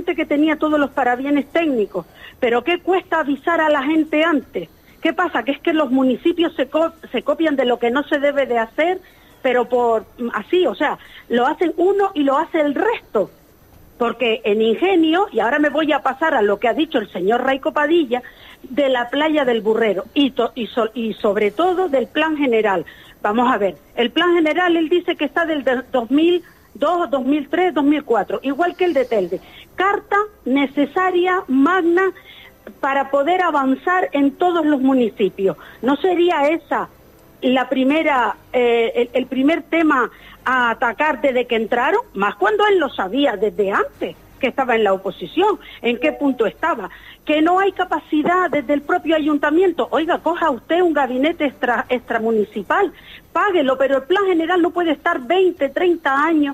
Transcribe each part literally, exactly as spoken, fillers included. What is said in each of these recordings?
dice que tenía todos los parabienes técnicos, pero ¿qué cuesta avisar a la gente antes? ¿Qué pasa? Que es que los municipios se, co se copian de lo que no se debe de hacer, pero por así, o sea, lo hacen uno y lo hace el resto. Porque en Ingenio, y ahora me voy a pasar a lo que ha dicho el señor Raico Padilla, de la playa del Burrero, y, to y, so y sobre todo del plan general. Vamos a ver, el plan general él dice que está del dos mil dos, dos mil tres, dos mil cuatro, igual que el de Telde. Carta necesaria, magna, para poder avanzar en todos los municipios. ¿No sería esa la primera, eh, el, el primer tema a atacar desde que entraron? Más cuando él lo sabía desde antes, que estaba en la oposición, en qué punto estaba, que no hay capacidad desde el propio ayuntamiento. Oiga, coja usted un gabinete extra, extramunicipal, páguelo, pero el plan general no puede estar veinte, treinta años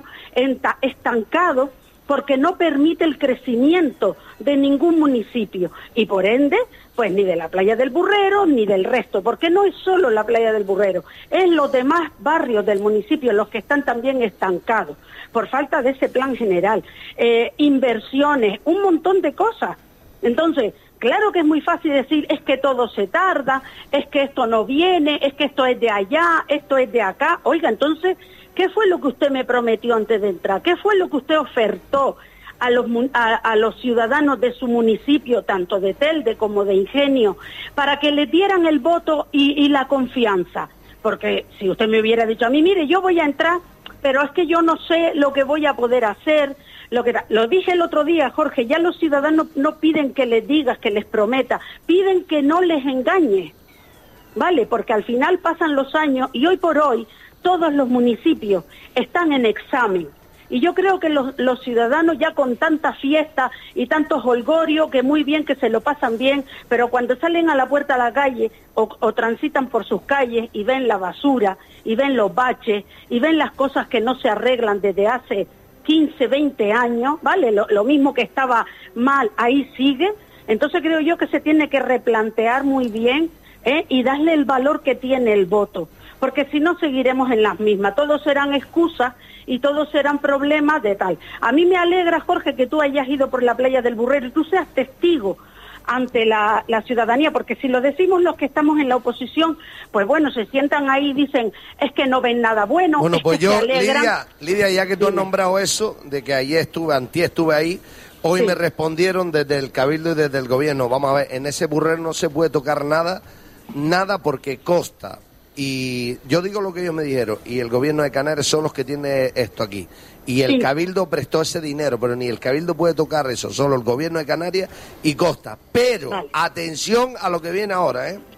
estancado, porque no permite el crecimiento de ningún municipio, y por ende, pues ni de la playa del Burrero, ni del resto, porque no es solo la playa del Burrero, es los demás barrios del municipio los que están también estancados, por falta de ese plan general, eh, inversiones, un montón de cosas. Entonces, claro que es muy fácil decir, es que todo se tarda, es que esto no viene, es que esto es de allá, esto es de acá. Oiga, entonces, ¿qué fue lo que usted me prometió antes de entrar? ¿Qué fue lo que usted ofertó a los, a, a los ciudadanos de su municipio, tanto de Telde como de Ingenio, para que le dieran el voto y, y la confianza? Porque si usted me hubiera dicho a mí, mire, yo voy a entrar, pero es que yo no sé lo que voy a poder hacer, lo que lo dije el otro día, Jorge, ya los ciudadanos no piden que les digas, que les prometa, piden que no les engañes, ¿vale? Porque al final pasan los años y hoy por hoy todos los municipios están en examen. Y yo creo que los, los ciudadanos ya con tanta fiesta y tanto holgorio, que muy bien, que se lo pasan bien, pero cuando salen a la puerta de la calle o, o transitan por sus calles y ven la basura, y ven los baches, y ven las cosas que no se arreglan desde hace quince, veinte años, ¿vale? Lo, lo mismo que estaba mal, ahí sigue. Entonces creo yo que se tiene que replantear muy bien, ¿eh? Y darle el valor que tiene el voto, porque si no seguiremos en las mismas, todos serán excusas y todos serán problemas de tal. A mí me alegra, Jorge, que tú hayas ido por la playa del Burrero y tú seas testigo ante la, la ciudadanía, porque si lo decimos los que estamos en la oposición, pues bueno, se sientan ahí y dicen, es que no ven nada bueno. Bueno, es pues que yo, se alegran. Lidia, Lidia, ya que tú has nombrado eso, de que ayer estuve, antier estuve ahí, hoy sí me respondieron desde el Cabildo y desde el Gobierno, vamos a ver, en ese Burrero no se puede tocar nada, nada porque costa. Y yo digo lo que ellos me dijeron, y el Gobierno de Canarias son los que tiene esto aquí. Y el sí. Cabildo prestó ese dinero, pero ni el Cabildo puede tocar eso, solo el Gobierno de Canarias y Costa. Pero, vale, atención a lo que viene ahora, ¿eh?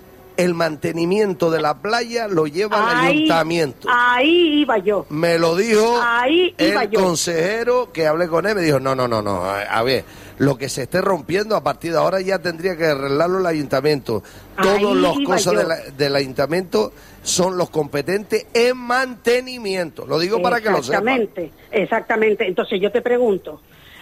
El mantenimiento de la playa lo lleva ahí, el ayuntamiento. Ahí iba yo. Me lo dijo ahí iba el yo. consejero que hablé con él, me dijo, no, no, no, no, a ver, lo que se esté rompiendo a partir de ahora ya tendría que arreglarlo el ayuntamiento. Todas las cosas de la, del ayuntamiento son los competentes en mantenimiento. Lo digo para que lo sepan. Exactamente, exactamente. Entonces yo te pregunto,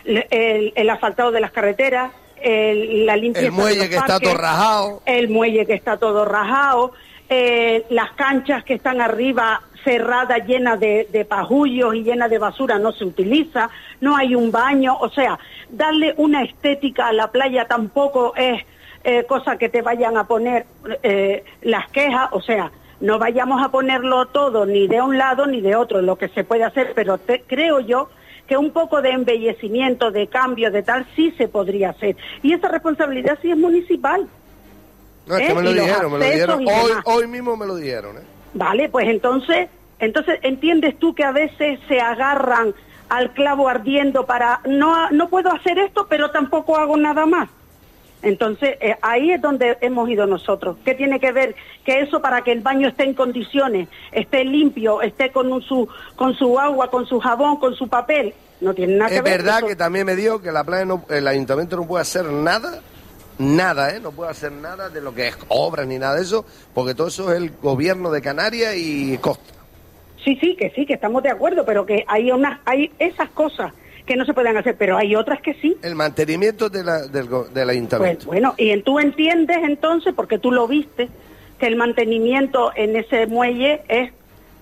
el, el asfaltado de las carreteras, el, la limpieza el muelle de los que parques, está todo rajado, el muelle que está todo rajado, eh, las canchas que están arriba cerradas, llenas de, de pajullos y llenas de basura, no se utiliza, no hay un baño, o sea, darle una estética a la playa tampoco es eh, cosa que te vayan a poner eh, las quejas, o sea, no vayamos a ponerlo todo ni de un lado ni de otro, lo que se puede hacer, pero te, creo yo que un poco de embellecimiento, de cambio, de tal, sí se podría hacer. Y esa responsabilidad sí es municipal. No, es ¿eh? que me lo y dijeron, me lo dijeron. Hoy, hoy mismo me lo dijeron. ¿eh? Vale, pues entonces, entonces entiendes tú que a veces se agarran al clavo ardiendo para, no, no puedo hacer esto, pero tampoco hago nada más. Entonces, eh, ahí es donde hemos ido nosotros. ¿Qué tiene que ver? Que eso para que el baño esté en condiciones, esté limpio, esté con un, su con su agua, con su jabón, con su papel, no tiene nada que ver. Es verdad eso. Que también me dijo que la playa no, el ayuntamiento no puede hacer nada, nada, ¿eh? No puede hacer nada de lo que es obras ni nada de eso, porque todo eso es el Gobierno de Canarias y Costa. Sí, sí, que sí, que estamos de acuerdo, pero que hay unas, hay esas cosas que no se pueden hacer, pero hay otras que sí. El mantenimiento de la, del, del ayuntamiento. Pues bueno, y tú entiendes entonces, porque tú lo viste, que el mantenimiento en ese muelle es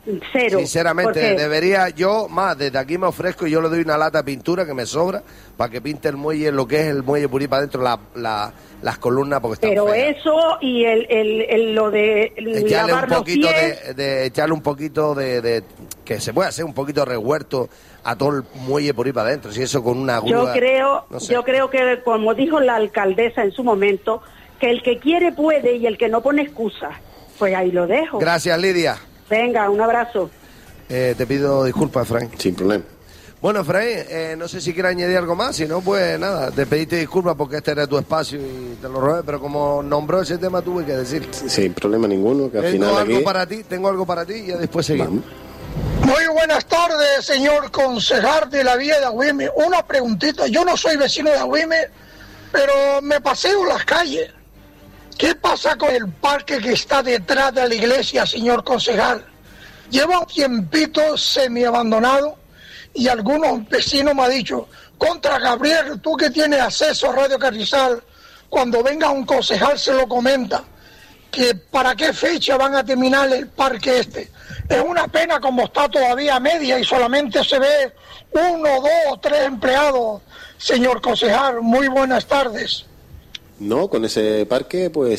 cero. Sinceramente, porque... debería yo, más, desde aquí me ofrezco y yo le doy una lata de pintura que me sobra para que pinte el muelle, lo que es el muelle Purí para adentro, la, la, las columnas, porque están Pero feas. eso y el, el, el lo de echarle lavar un poquito los pies, de, de echarle un poquito de, de que se puede hacer un poquito de revuelto a todo el muelle por ahí para adentro, si eso con una grúa. Yo creo, no sé. yo creo que como dijo la alcaldesa en su momento, que el que quiere puede y el que no pone excusa. Pues ahí lo dejo. Gracias, Lidia. Venga, un abrazo. Eh, te pido disculpas, Frank. Sin problema. Bueno, Efraín, eh, no sé si quieres añadir algo más, si no, pues nada, te pediste disculpas porque este era tu espacio y te lo robé, pero como nombró ese tema tuve que decir. Sin problema ninguno, que al tengo final algo aquí... para ti, tengo algo para ti y ya después seguimos. Vamos. Muy buenas tardes, señor concejal de la vía de Agüime. Una preguntita, yo no soy vecino de Agüime, pero me paseo las calles. ¿Qué pasa con el parque que está detrás de la iglesia, señor concejal? Lleva un tiempito semi-abandonado y algunos vecinos me han dicho, contra Gabriel, tú que tienes acceso a Radio Carrizal, cuando venga un concejal se lo comenta, que para qué fecha van a terminar el parque este. Es una pena como está todavía a media y solamente se ve uno, dos, tres empleados, señor concejal. Muy buenas tardes. No, con ese parque pues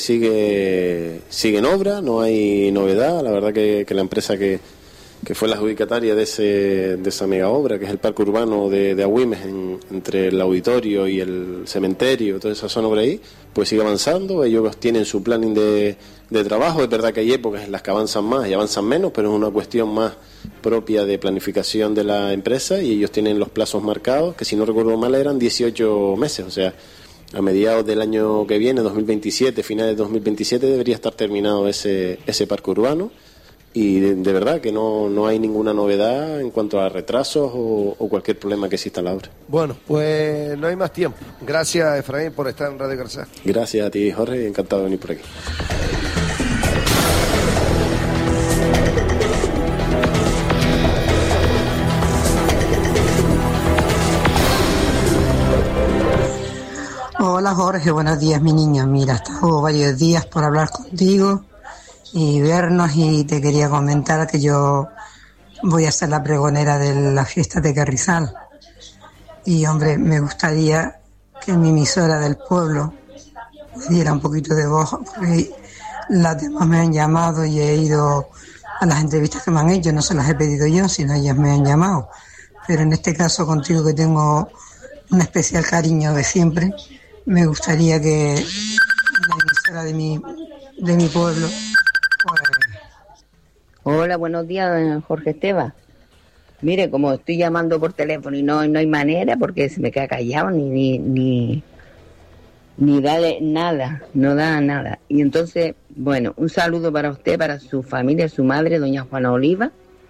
sigue sigue en obra, no hay novedad. La verdad que, que la empresa que, que fue la adjudicataria de ese de esa mega obra, que es el parque urbano de, de Agüimes, en, entre el auditorio y el cementerio, toda esa zona por ahí, pues sigue avanzando. Ellos tienen su planning de, de trabajo. Es verdad que hay épocas en las que avanzan más y avanzan menos, pero es una cuestión más propia de planificación de la empresa y ellos tienen los plazos marcados, que si no recuerdo mal eran dieciocho meses, o sea, a mediados del año que viene, dos mil veintisiete, finales de dos mil veintisiete, debería estar terminado ese ese parque urbano y de, de verdad que no, no hay ninguna novedad en cuanto a retrasos o, o cualquier problema que exista en la obra. Bueno, pues no hay más tiempo. Gracias, Efraín, por estar en Radio Carrizal. Gracias a ti, Jorge, encantado de venir por aquí. Hola Jorge, buenos días mi niño. Mira, he estado varios días por hablar contigo y vernos y te quería comentar que yo voy a ser la pregonera de la fiesta de Carrizal. Y hombre, me gustaría que mi emisora del pueblo me diera un poquito de voz, porque las demás me han llamado y he ido a las entrevistas que me han hecho, no se las he pedido yo, sino ellas me han llamado. Pero en este caso contigo, que tengo un especial cariño de siempre, me gustaría que la emisora de mi, de mi pueblo... Pues... Hola, buenos días, Jorge Esteban. Mire, como estoy llamando por teléfono y no, no hay manera, porque se me queda callado, ni ni ni, ni dale nada, no da nada. Y entonces, bueno, un saludo para usted, para su familia, su madre, doña Juana Oliva,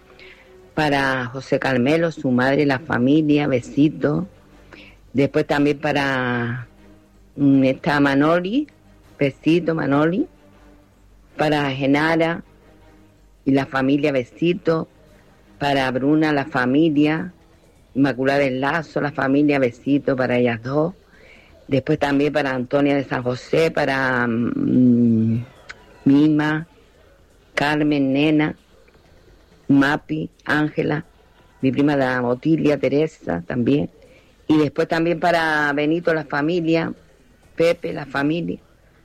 para José Carmelo, su madre, la familia, besitos. Después también para... está Manoli, besito Manoli, para Genara y la familia, besito, para Bruna, la familia, Inmaculada del Lazo, la familia, besito para ellas dos. Después también para Antonia de San José, para um, Mima, Carmen, Nena, Mapi, Ángela, mi prima la Motilia, Teresa también. Y después también para Benito, la familia, Pepe, la familia,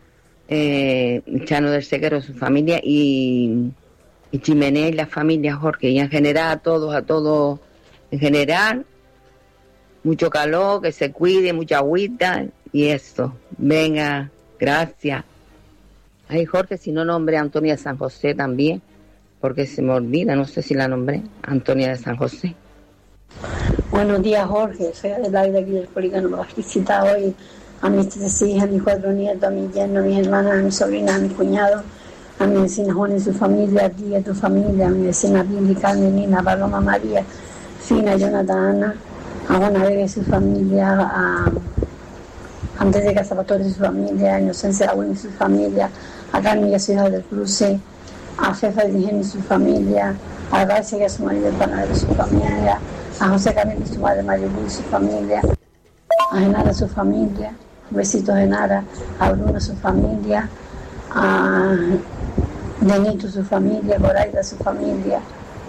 eh, Chano del Sequero, su familia, y, y Chimenea y la familia, Jorge, y en general a todos, a todos, en general, mucho calor, que se cuide, mucha agüita, y eso. Venga, gracias. Ay, Jorge, si no nombré a Antonia de San José también, porque se me olvida, no sé si la nombré, Antonia de San José. Buenos días, Jorge, soy Adelaida aquí del Polígono. Me vas a felicitar hoy a mis tres hijas, a mis cuatro nietos, a mis yernos, a mis hermanas, a mis sobrinas, a mis cuñados, a mi vecina Juana y su familia, a ti y a tu familia, a mi vecina Billy, Carmen, Nina, Paloma, María, Fina, Jonathan, Ana, a Juana Vega y su familia, a Andrés de Casapastor y su familia, a Inocencia Laguna y su familia, a Carmen y a su hija del Cruce, a Fefa de Ingenio y su familia, a Garcia y a su marido el panadero y su familia, a José Camilo y su madre María Luis y su familia, a Genara y su familia, besitos Genara, a Bruno y su familia, a Denito y su familia, a Coraida y su familia,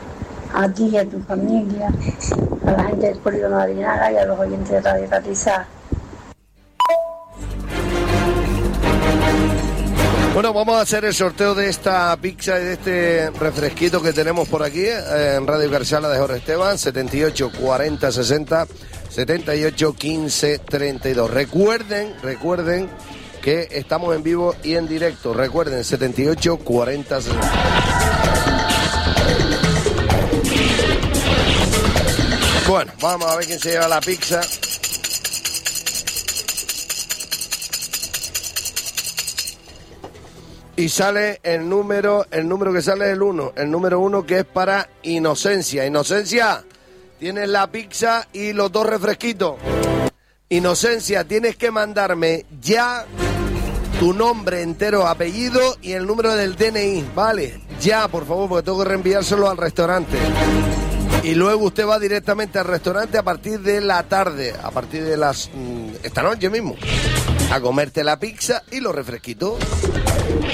a ti y a tu familia, a la gente del Polígono de Aguinaga y a los oyentes de Radio Catizá. Bueno, vamos a hacer el sorteo de esta pizza y de este refresquito que tenemos por aquí eh, en Radio Carchala de Jorge Esteban, setenta y ocho cuarenta sesenta, setenta y ocho quince treinta y dos. Recuerden, recuerden que estamos en vivo y en directo. Recuerden, setenta y ocho cuarenta sesenta. Bueno, vamos a ver quién se lleva la pizza. Y sale el número, el número que sale es el uno, el número uno que es para Inocencia. Inocencia, tienes la pizza y los dos refresquitos. Inocencia, tienes que mandarme ya tu nombre entero, apellido y el número del D N I, ¿vale? Ya, por favor, porque tengo que reenviárselo al restaurante. Y luego usted va directamente al restaurante a partir de la tarde, a partir de las... esta noche mismo, a comerte la pizza y los refresquitos.